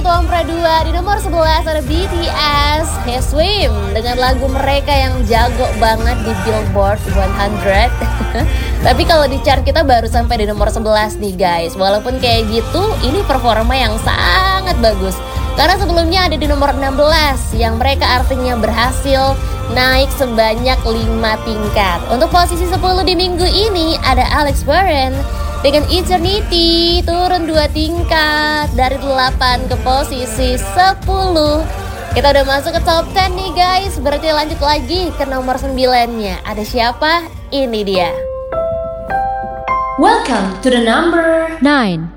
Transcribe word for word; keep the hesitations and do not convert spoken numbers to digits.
satu Ampera dua. Di nomor sebelas ada B T S, Hey Swim, dengan lagu mereka yang jago banget di Billboard seratus. Tapi kalau di chart kita baru sampai di nomor sebelas nih guys. Walaupun kayak gitu, ini performa yang sangat bagus. Karena sebelumnya ada di nomor enam belas, yang mereka artinya berhasil naik sebanyak lima tingkat. Untuk posisi sepuluh di minggu ini ada Alex Warren dengan Eternity, turun dua tingkat dari delapan ke posisi sepuluh. Kita udah masuk ke top sepuluh nih guys. Berarti lanjut lagi ke nomor sembilan-nya. Ada siapa? Ini dia. Welcome to the number nine.